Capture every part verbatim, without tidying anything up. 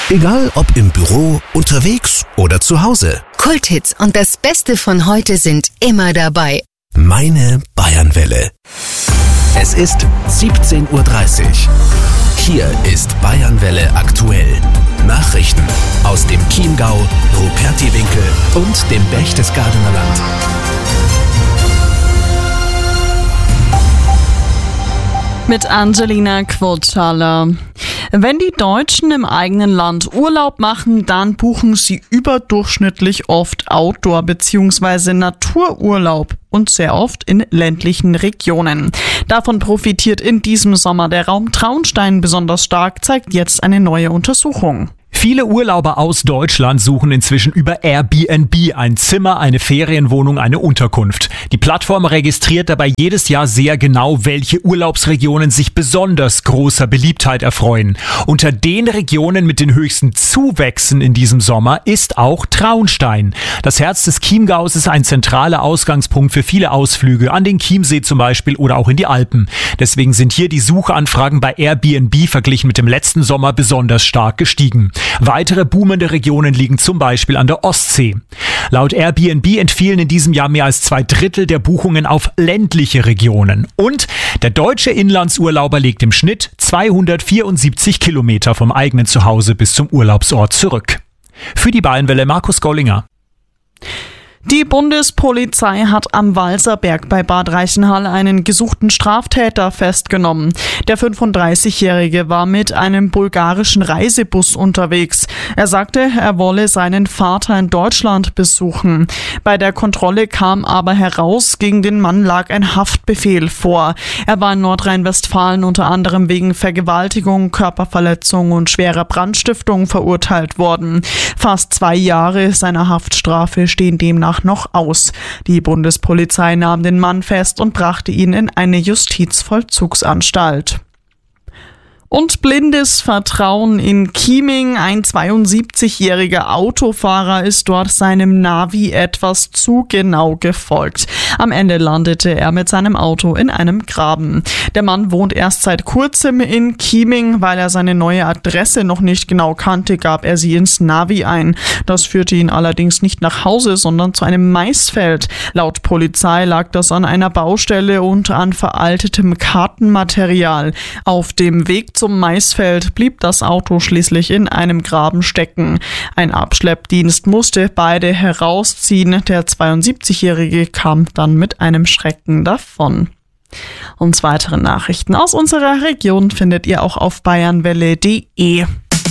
Egal ob im Büro, unterwegs oder zu Hause. Kulthits und das Beste von heute sind immer dabei. Meine Bayernwelle. Es ist siebzehn Uhr dreißig. Hier ist Bayernwelle aktuell. Nachrichten aus dem Chiemgau, Rupertiwinkel und dem Berchtesgadener Land. Mit Angelina Quotala. Wenn die Deutschen im eigenen Land Urlaub machen, dann buchen sie überdurchschnittlich oft Outdoor- bzw. Natururlaub und sehr oft in ländlichen Regionen. Davon profitiert in diesem Sommer der Raum Traunstein besonders stark, zeigt jetzt eine neue Untersuchung. Viele Urlauber aus Deutschland suchen inzwischen über Airbnb ein Zimmer, eine Ferienwohnung, eine Unterkunft. Die Plattform registriert dabei jedes Jahr sehr genau, welche Urlaubsregionen sich besonders großer Beliebtheit erfreuen. Unter den Regionen mit den höchsten Zuwächsen in diesem Sommer ist auch Traunstein. Das Herz des Chiemgaus ist ein zentraler Ausgangspunkt für viele Ausflüge, an den Chiemsee zum Beispiel oder auch in die Alpen. Deswegen sind hier die Suchanfragen bei Airbnb verglichen mit dem letzten Sommer besonders stark gestiegen. Weitere boomende Regionen liegen zum Beispiel an der Ostsee. Laut Airbnb entfielen in diesem Jahr mehr als zwei Drittel der Buchungen auf ländliche Regionen. Und der deutsche Inlandsurlauber legt im Schnitt zweihundertvierundsiebzig Kilometer vom eigenen Zuhause bis zum Urlaubsort zurück. Für die Bayernwelle Markus Gollinger. Die Bundespolizei hat am Walserberg bei Bad Reichenhall einen gesuchten Straftäter festgenommen. Der fünfunddreißigjährige war mit einem bulgarischen Reisebus unterwegs. Er sagte, er wolle seinen Vater in Deutschland besuchen. Bei der Kontrolle kam aber heraus, gegen den Mann lag ein Haftbefehl vor. Er war in Nordrhein-Westfalen unter anderem wegen Vergewaltigung, Körperverletzung und schwerer Brandstiftung verurteilt worden. Fast zwei Jahre seiner Haftstrafe stehen demnach noch aus. Die Bundespolizei nahm den Mann fest und brachte ihn in eine Justizvollzugsanstalt. Und blindes Vertrauen in Chieming. Ein zweiundsiebzigjähriger Autofahrer ist dort seinem Navi etwas zu genau gefolgt. Am Ende landete er mit seinem Auto in einem Graben. Der Mann wohnt erst seit kurzem in Chieming. Weil er seine neue Adresse noch nicht genau kannte, gab er sie ins Navi ein. Das führte ihn allerdings nicht nach Hause, sondern zu einem Maisfeld. Laut Polizei lag das an einer Baustelle und an veraltetem Kartenmaterial. Auf dem Weg zum Maisfeld blieb das Auto schließlich in einem Graben stecken. Ein Abschleppdienst musste beide herausziehen. Der zweiundsiebzigjährige kam dann mit einem Schrecken davon. Und weitere Nachrichten aus unserer Region findet ihr auch auf bayernwelle punkt de.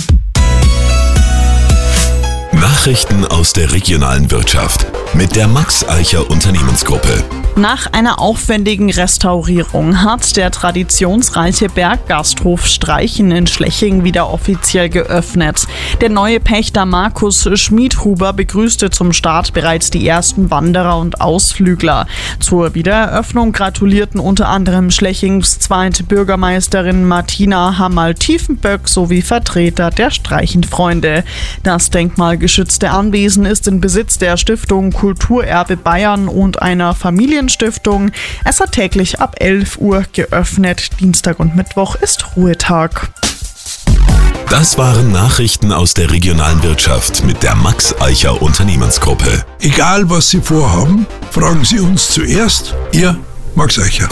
Nachrichten aus der regionalen Wirtschaft mit der Max Eicher Unternehmensgruppe. Nach einer aufwendigen Restaurierung hat der traditionsreiche Berggasthof Streichen in Schleching wieder offiziell geöffnet. Der neue Pächter Markus Schmidhuber begrüßte zum Start bereits die ersten Wanderer und Ausflügler. Zur Wiedereröffnung gratulierten unter anderem Schlechings zweite Bürgermeisterin Martina Hammal-Tiefenböck sowie Vertreter der Streichenfreunde. Das denkmalgeschützte Anwesen ist in Besitz der Stiftung Kulturerbe Bayern und einer Familienstiftung. Es hat täglich ab elf Uhr geöffnet. Dienstag und Mittwoch ist Ruhetag. Das waren Nachrichten aus der regionalen Wirtschaft mit der Max Eicher Unternehmensgruppe. Egal was Sie vorhaben, fragen Sie uns zuerst. Ihr Max Eicher.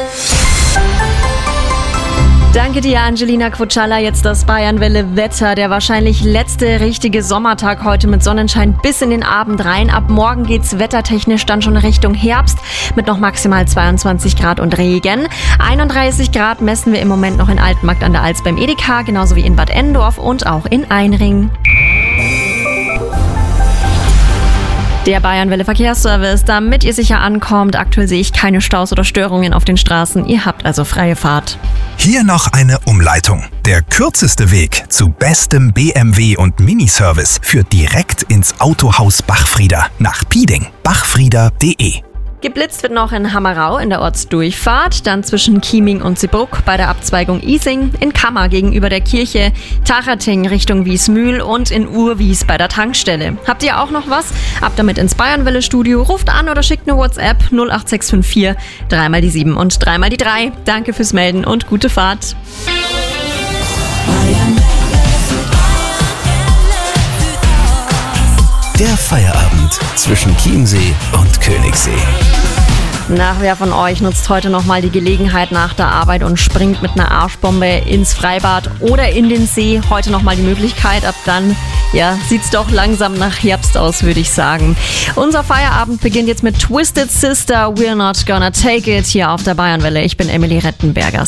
Danke dir, Angelina Quotala. Jetzt das Bayernwelle-Wetter. Der wahrscheinlich letzte richtige Sommertag heute mit Sonnenschein bis in den Abend rein. Ab morgen geht's wettertechnisch dann schon Richtung Herbst mit noch maximal zweiundzwanzig Grad und Regen. einunddreißig Grad messen wir im Moment noch in Altenmarkt an der Alz beim Edeka, genauso wie in Bad Endorf und auch in Einring. Der Bayernwelle Verkehrsservice, damit ihr sicher ankommt. Aktuell sehe ich keine Staus oder Störungen auf den Straßen. Ihr habt also freie Fahrt. Hier noch eine Umleitung. Der kürzeste Weg zu bestem B M W und Miniservice führt direkt ins Autohaus Bachfrieder nach Pieding. bachfrieder punkt de. Geblitzt wird noch in Hammerau in der Ortsdurchfahrt, dann zwischen Chieming und Seebrugg bei der Abzweigung Ising, in Kammer gegenüber der Kirche, Tachating Richtung Wiesmühl und in Urwies bei der Tankstelle. Habt ihr auch noch was? Ab damit ins Bayernwelle-Studio, ruft an oder schickt eine WhatsApp null acht sechs fünf vier, dreimal die sieben und dreimal die drei. Danke fürs Melden und gute Fahrt. Bayernwelle. Feierabend zwischen Chiemsee und Königssee. Na, wer von euch nutzt heute nochmal die Gelegenheit nach der Arbeit und springt mit einer Arschbombe ins Freibad oder in den See? Heute nochmal die Möglichkeit. Ab dann, ja, sieht's doch langsam nach Herbst aus, würde ich sagen. Unser Feierabend beginnt jetzt mit Twisted Sister, We're Not Gonna Take It hier auf der Bayernwelle. Ich bin Emily Rettenberger.